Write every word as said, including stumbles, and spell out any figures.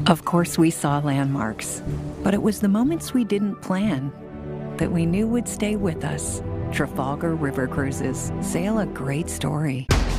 Of course, we saw landmarks, but it was the moments we didn't plan that we knew would stay with us. Trafalgar River Cruises. Sail a great story.